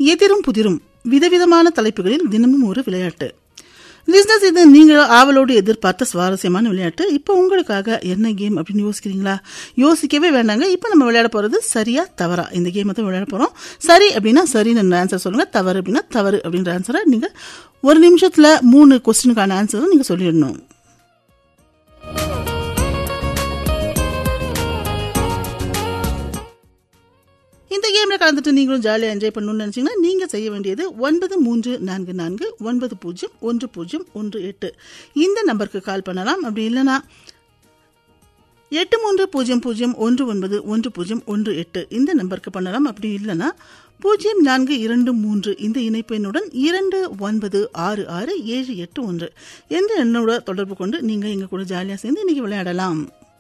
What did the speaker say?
எதிரும் புதிரும் விதவிதமான தலைப்புகளில் தினமும் ஒரு விளையாட்டு. லிஸ்னர்ஸ், இது நீங்கள் ஆவலோடு எதிர்பார்த்த சுவாரஸ்யமான விளையாட்டு. இப்போ உங்களுக்காக என்ன கேம் அப்படின்னு யோசிக்கிறீங்களா? யோசிக்கவே வேண்டாங்க. இப்போ நம்ம விளையாட போறது சரியா தவறா, இந்த கேமை தான் விளையாட போறோம். சரி அப்படின்னா சரின்னு ஆன்சர் சொல்லுங்க, தவறு அப்படின்னா தவறு அப்படின்ற ஆன்சரை நீங்க ஒரு நிமிஷத்துல 3 கொஸ்டினுக்கான ஆன்சரும் நீங்க சொல்லிடணும். இந்த கேம்ல கலந்துட்டு நீங்களும் ஜாலியாக என்ஜாய் பண்ணணும்னு நினைச்சீங்கன்னா நீங்க செய்ய வேண்டியது 9344 இந்த நம்பருக்கு கால் பண்ணலாம். அப்படி இல்லைன்னா 8300191018 இந்த நம்பருக்கு பண்ணலாம். அப்படி இல்லைன்னா 0423 இந்த இணைப்பு எண்ணுடன் 29667881 என்ற எண்ணோட தொடர்பு கொண்டு நீங்க எங்க கூட ஜாலியா சேர்ந்து இன்னைக்கு விளையாடலாம்.